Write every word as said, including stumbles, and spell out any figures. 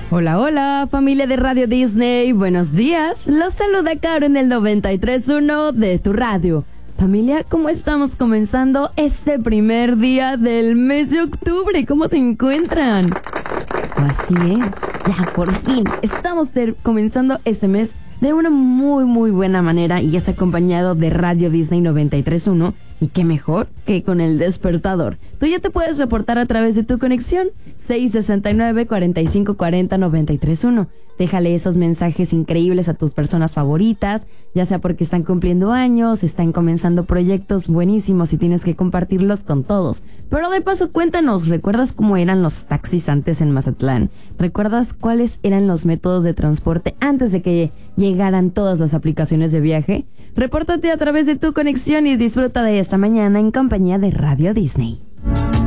Hola, hola, familia de Radio Disney, buenos días. Los saluda Caro en el noventa y tres punto uno de tu radio. Familia, ¿cómo estamos comenzando este primer día del mes de octubre? ¿Cómo se encuentran? Así es, ya por fin estamos ter- comenzando este mes de una muy muy buena manera y es acompañado de Radio Disney noventa y tres punto uno. Y qué mejor que con el despertador. Tú ya te puedes reportar a través de tu conexión seis sesenta y nueve, cuarenta y cinco cuarenta, noventa y tres punto uno. Déjale esos mensajes increíbles a tus personas favoritas, ya sea porque están cumpliendo años, están comenzando proyectos buenísimos y tienes que compartirlos con todos. Pero de paso, cuéntanos, ¿recuerdas cómo eran los taxis antes en Mazatlán? ¿Recuerdas cuáles eran los métodos de transporte antes de que llegaran todas las aplicaciones de viaje? Repórtate a través de tu conexión y disfruta de esta mañana en compañía de Radio Disney.